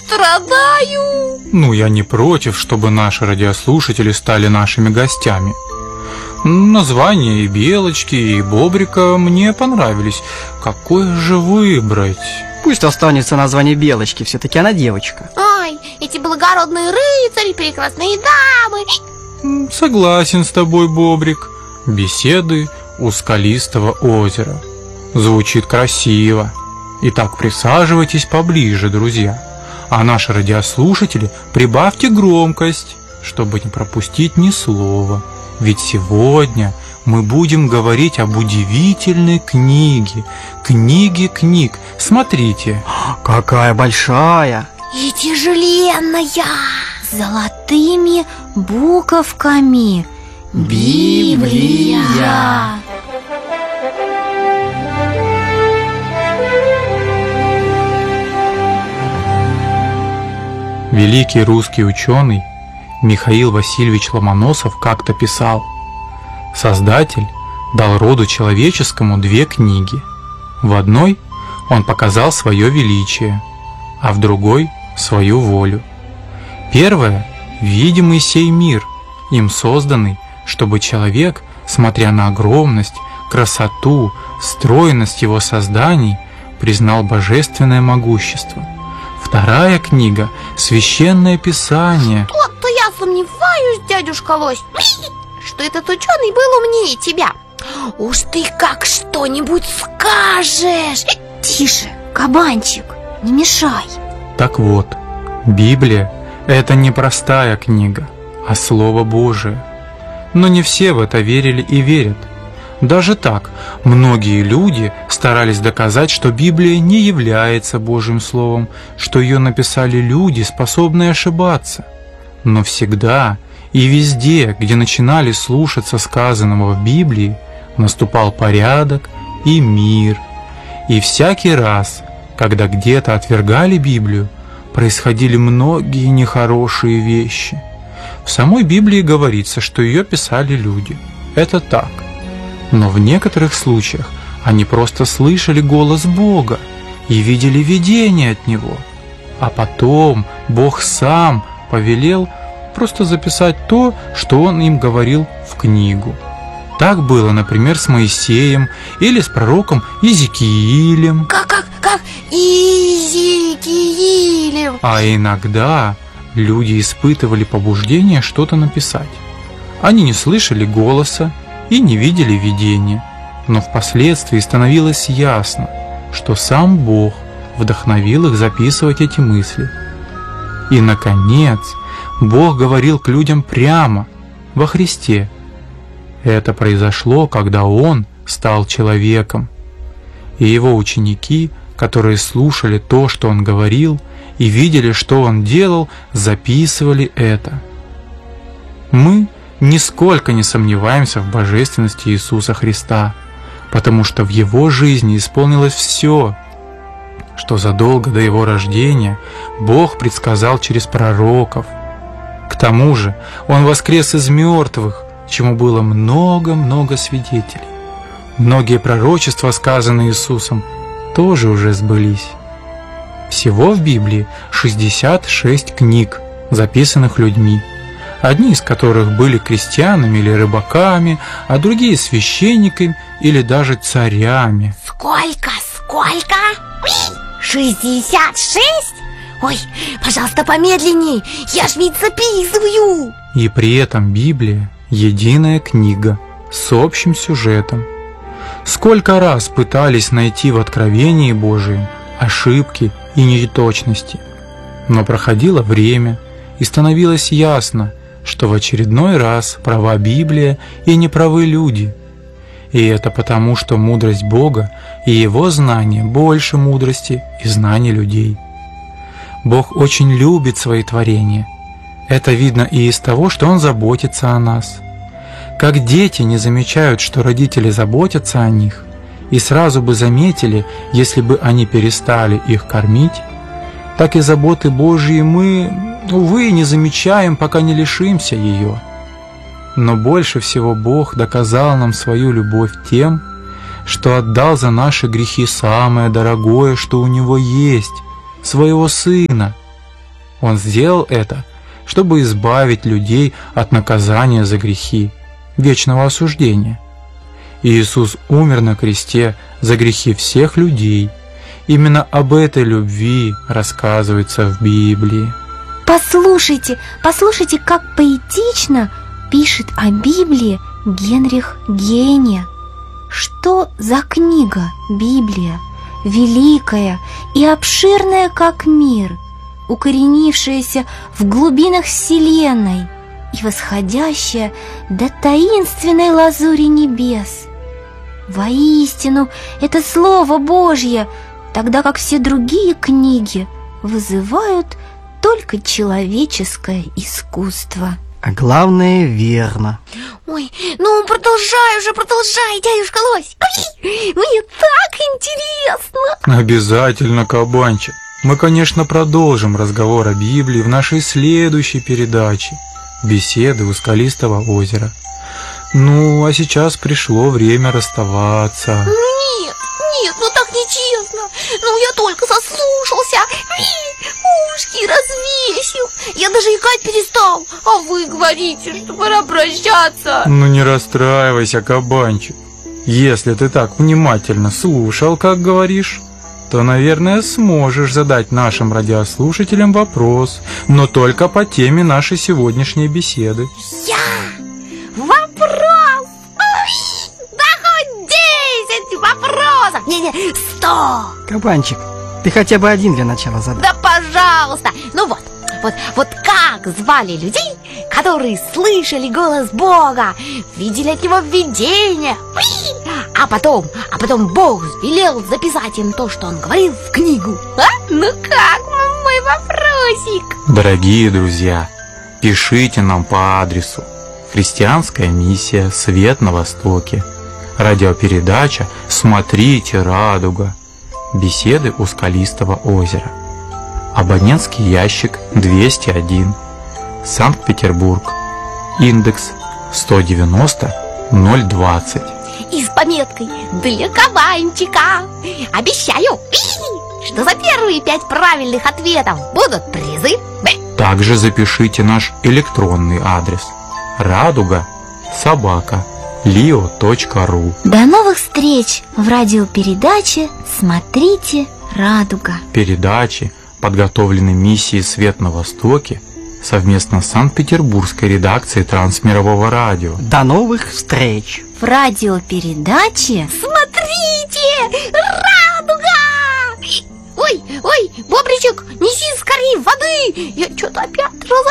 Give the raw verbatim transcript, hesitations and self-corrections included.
страдаю. Ну, я не против, чтобы наши радиослушатели стали нашими гостями. Названия и Белочки, и Бобрика мне понравились. Какое же выбрать? Пусть останется название Белочки, все-таки она девочка. Ой, эти благородные рыцари, прекрасные дамы. Согласен с тобой, Бобрик. Беседы у скалистого озера. Звучит красиво. Итак, присаживайтесь поближе, друзья. А наши радиослушатели, прибавьте громкость, чтобы не пропустить ни слова. Ведь сегодня мы будем говорить об удивительной книге. Книге книг. Смотрите. Какая большая! И тяжеленная, с золотыми буковками. Библия. Великий русский ученый Михаил Васильевич Ломоносов как-то писал: Создатель дал роду человеческому две книги. В одной он показал свое величие, а в другой – свою волю. Первая – видимый сей мир, им созданный, чтобы человек, смотря на огромность, красоту, стройность его созданий, признал божественное могущество. Вторая книга – Священное Писание. Вот-то я сомневаюсь, дядюшка Лось, что этот ученый был умнее тебя. Уж ты как что-нибудь скажешь. Тише, кабанчик, не мешай. Так вот, Библия – это не простая книга, а Слово Божие. Но не все в это верили и верят. Даже так, многие люди старались доказать, что Библия не является Божьим Словом, что ее написали люди, способные ошибаться. Но всегда и везде, где начинали слушаться сказанного в Библии, наступал порядок и мир. И всякий раз, когда где-то отвергали Библию, происходили многие нехорошие вещи. В самой Библии говорится, что ее писали люди. Это так. Но в некоторых случаях они просто слышали голос Бога и видели видение от Него. А потом Бог сам повелел просто записать то, что Он им говорил в книгу. Так было, например, с Моисеем или с пророком Иезекиилем. Как, как, как? Иезекиилем. А иногда люди испытывали побуждение что-то написать. Они не слышали голоса и не видели видения, но впоследствии становилось ясно, что сам Бог вдохновил их записывать эти мысли. И, наконец, Бог говорил к людям прямо, во Христе. Это произошло, когда Он стал человеком. И Его ученики, которые слушали то, что Он говорил, и видели, что Он делал, записывали это. Мы нисколько не сомневаемся в божественности Иисуса Христа, потому что в Его жизни исполнилось все, что задолго до Его рождения Бог предсказал через пророков. К тому же Он воскрес из мертвых, чему было много-много свидетелей. Многие пророчества, сказанные Иисусом, тоже уже сбылись. Всего в Библии шестьдесят шесть книг, записанных людьми, одни из которых были крестьянами или рыбаками, а другие священниками или даже царями. Сколько, сколько? шестьдесят шесть? Ой, пожалуйста, помедленней, я ж ведь записываю. И при этом Библия – единая книга с общим сюжетом. Сколько раз пытались найти в Откровении Божием ошибки и неточности, но проходило время, и становилось ясно, что в очередной раз права Библия и неправы люди. И это потому, что мудрость Бога и Его знание больше мудрости и знаний людей. Бог очень любит свои творения. Это видно и из того, что Он заботится о нас. Как дети не замечают, что родители заботятся о них, и сразу бы заметили, если бы они перестали их кормить, так и заботы Божьи мы, увы, не замечаем, пока не лишимся ее. Но больше всего Бог доказал нам свою любовь тем, что отдал за наши грехи самое дорогое, что у Него есть, своего Сына, Он сделал это, чтобы избавить людей от наказания за грехи, вечного осуждения. Иисус умер на кресте за грехи всех людей. Именно об этой любви рассказывается в Библии. Послушайте, послушайте, как поэтично пишет о Библии Генрих Гейне. Что за книга Библия, великая и обширная, как мир, укоренившаяся в глубинах вселенной и восходящая до таинственной лазури небес. Воистину, это Слово Божье, тогда как все другие книги вызывают только человеческое искусство. А главное, верно. Ой, ну продолжай уже, продолжай, дядюшка Лось. Ой, мне так интересно. Обязательно, кабанчик. Мы, конечно, продолжим разговор о Библии в нашей следующей передаче «Беседы у скалистого озера». Ну, а сейчас пришло время расставаться. Нет, нет, ну так нечестно. Ну, я только сослушался. Ушки развесил. Я даже икать перестал. А вы говорите, что пора прощаться. Ну не расстраивайся, кабанчик. Если ты так внимательно слушал, как говоришь, то, наверное, сможешь задать нашим радиослушателям вопрос, но только по теме нашей сегодняшней беседы. Я? Вопрос? Ой, да хоть десять вопросов. Не-не, сто. Кабанчик, ты хотя бы один для начала задай. Да пожалуйста. Ну вот, вот, вот как звали людей, которые слышали голос Бога, видели от него видение, а потом, а потом Бог велел записать им то, что он говорил в книгу. А? Ну как вам мой вопросик? Дорогие друзья, пишите нам по адресу: Христианская миссия, Свет на Востоке. Радиопередача «Смотрите, радуга». Беседы у скалистого озера. Абонентский ящик двести один. Санкт-Петербург. Индекс сто девяносто ноль двадцать. И с пометкой «Для кабанчика». Обещаю, что за первые пять правильных ответов будут призы. Также запишите наш электронный адрес: радуга собака лио точка ру. До новых встреч в радиопередаче «Смотрите, радуга». Передачи подготовлены миссией «Свет на Востоке» совместно с Санкт-Петербургской редакцией Трансмирового радио. До новых встреч! В радиопередаче «Смотрите, радуга». Ой, ой, Бобричек, неси скорее воды. Я что-то опять раз